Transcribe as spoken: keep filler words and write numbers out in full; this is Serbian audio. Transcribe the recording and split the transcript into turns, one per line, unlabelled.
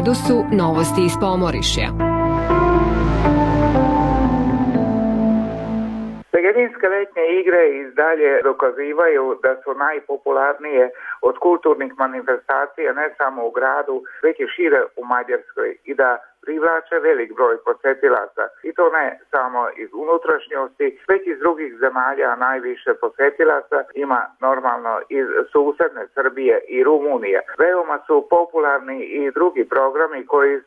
redu su novosti iz Pomorišja.
Segetinske letnje igre i dalje dokazivaju da su najpopularnije od kulturnih manifestacija ne samo u gradu, već i šire u Mađarskoj i da privlače velik broj posetilaca. I to ne samo iz unutrašnjosti, već iz drugih zemalja. Najviše posetilaca ima normalno iz susedne Srbije i Rumunije. Veoma su popularni i drugi programi koji